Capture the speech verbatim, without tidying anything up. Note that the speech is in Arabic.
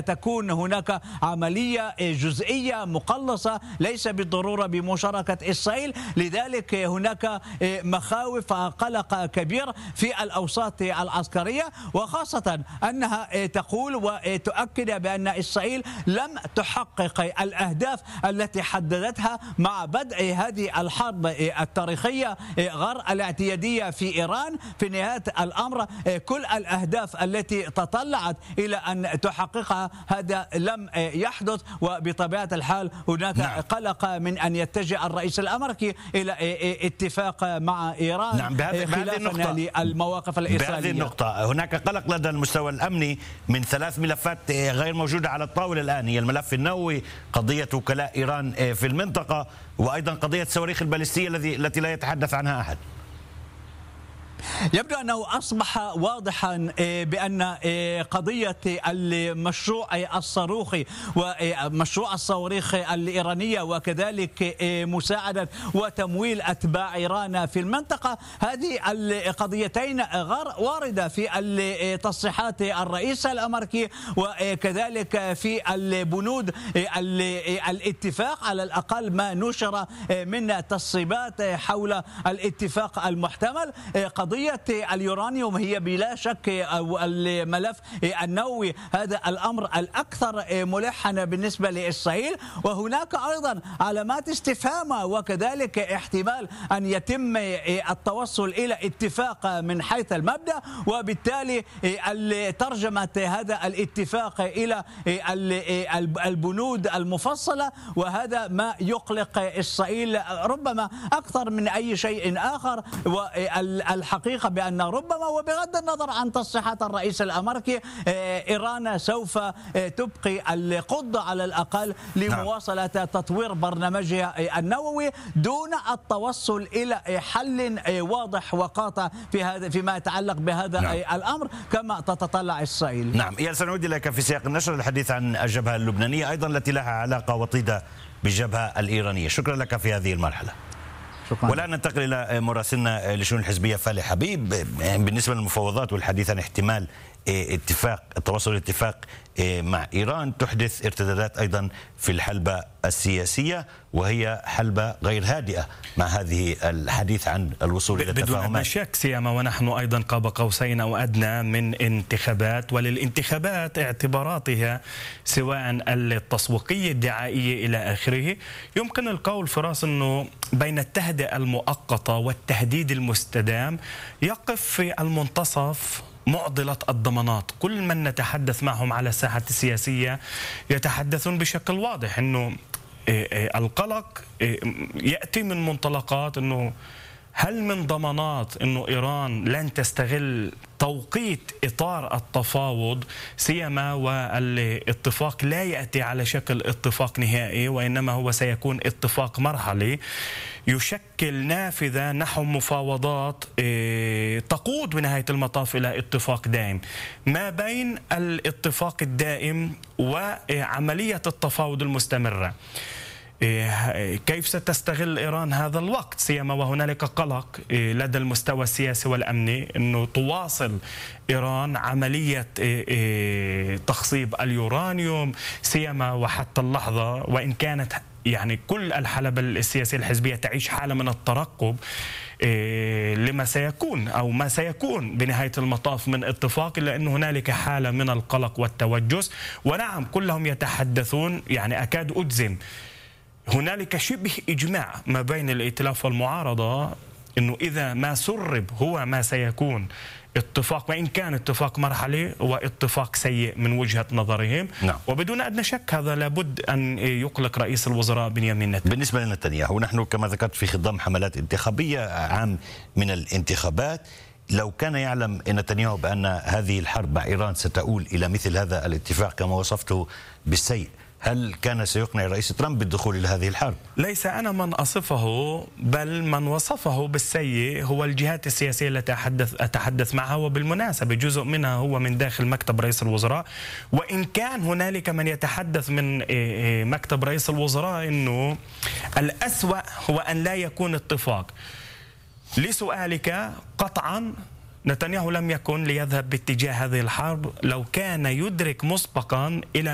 تكون هناك عملية جزئية مقلصة ليس بالضرورة بمشاركة إسرائيل. لذلك هناك مخاوف قلق كبير في الأوساط العسكرية، وخاصة أنها تقول وتؤكد بأن إسرائيل لم تحقق الأهداف التي حددتها مع بدء هذه الحرب التاريخية غير الاعتيادية في إيران. في نهاية الأمر كل الأهداف التي تطلعت إلى أن تحققها هذا لم يحدث، وبطبيعة الحال هناك نعم. قلق من أن يتجه الرئيس الأمريكي إلى اتفاق مع إيران نعم. خلافا للمواقف الإسرائيلية. بهذه النقطة هناك قلق لدى المستوى الأمني من ثلاث ملفات غير موجودة على الطاولة الآن، هي الملف النووي، قضية وكلاء إيران في المنطقة، وأيضا قضية الصواريخ البالستية التي لا يتحدث عنها أحد. يبدو أنه أصبح واضحا بأن قضية المشروع الصاروخي ومشروع الصواريخ الإيرانية وكذلك مساعدة وتمويل أتباع إيران في المنطقة، هذه القضيتين غير واردة في تصريحات الرئيس الأمريكي وكذلك في البنود الاتفاق، على الأقل ما نشر من تصريبات حول الاتفاق المحتمل. قضية اليورانيوم هي بلا شك الملف النووي هذا الأمر الأكثر ملحا بالنسبة لإسرائيل، وهناك أيضا علامات استفهام وكذلك احتمال أن يتم التوصل إلى اتفاق من حيث المبدأ، وبالتالي ترجمة هذا الاتفاق إلى البنود المفصلة، وهذا ما يقلق إسرائيل ربما أكثر من أي شيء آخر. والحقيقة بأن ربما وبغض النظر عن تصريحات الرئيس الأمريكي إيران سوف تبقي القدرة على الأقل لمواصلة تطوير برنامجها النووي دون التوصل إلى حل واضح وقاطع في هذا فيما يتعلق بهذا نعم. الأمر كما تتطلع إسرائيل. نعم. يا سنعود إليك في سياق النشر الحديث عن الجبهة اللبنانية أيضا التي لها علاقة وطيدة بالجبهة الإيرانية. شكرا لك في هذه المرحلة. شكرا. والآن ننتقل إلى مراسلنا لشؤون الحزبية فالح حبيب. بالنسبة للمفاوضات والحديث عن احتمال اتفاق التوصل لاتفاق مع إيران تحدث ارتدادات أيضا في الحلبة السياسية، وهي حلبة غير هادئة مع هذه الحديث عن الوصول إلى تفاهمات. بدون شك سيما ونحن أيضا قاب قوسين أو أدنى من انتخابات، وللانتخابات اعتباراتها سواء التسويقية الدعائية إلى آخره. يمكن القول فراس أنه بين التهدئة المؤقتة والتهديد المستدام يقف في المنتصف معضلة الضمانات. كل من نتحدث معهم على الساحة السياسية يتحدثون بشكل واضح أنه القلق يأتي من منطلقات أنه هل من ضمانات أنه إيران لن تستغل توقيت إطار التفاوض، سيما والاتفاق لا يأتي على شكل اتفاق نهائي وإنما هو سيكون اتفاق مرحلي يشكل نافذة نحو مفاوضات تقود بنهاية المطاف إلى اتفاق دائم ما بين الاتفاق الدائم وعملية التفاوض المستمرة. كيف ستستغل إيران هذا الوقت، سيما وهنالك قلق لدى المستوى السياسي والأمني أنه تواصل إيران عملية تخصيب اليورانيوم، سيما وحتى اللحظة وإن كانت يعني كل الحلبة السياسية الحزبية تعيش حالة من الترقب لما سيكون أو ما سيكون بنهاية المطاف من اتفاق، إلا أن هنالك حالة من القلق والتوجس. ونعم كلهم يتحدثون، يعني أكاد أجزم هنالك شبه إجماع ما بين الائتلاف والمعارضة أنه إذا ما سرب هو ما سيكون اتفاق، وإن كان اتفاق مرحلي واتفاق سيء من وجهة نظرهم. نعم. وبدون أدنى شك هذا لابد أن يقلق رئيس الوزراء بنيامين نتنياهو. بالنسبة لنتنياهو نحن كما ذكرت في خضم حملات انتخابية عام من الانتخابات، لو كان يعلم نتنياهو بأن هذه الحرب مع إيران ستؤول إلى مثل هذا الاتفاق كما وصفته بالسيء، هل كان سيقنع رئيس ترامب بالدخول إلى هذه الحرب؟ ليس أنا من أصفه، بل من وصفه بالسيء هو الجهات السياسية التي أتحدث, أتحدث معها، وبالمناسبة جزء منها هو من داخل مكتب رئيس الوزراء. وإن كان هنالك من يتحدث من مكتب رئيس الوزراء أنه الأسوأ هو أن لا يكون اتفاق. لسؤالك قطعا نتنياهو لم يكن ليذهب باتجاه هذه الحرب لو كان يدرك مسبقا إلى